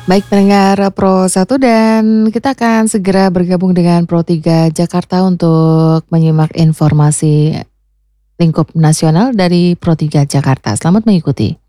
Baik pendengar Pro 1 dan kita akan segera bergabung dengan Pro 3 Jakarta untuk menyimak informasi lingkup nasional dari Pro 3 Jakarta. Selamat mengikuti.